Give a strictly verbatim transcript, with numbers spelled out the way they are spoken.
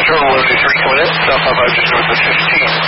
Control one two three coming in, South five five just north of fifteen.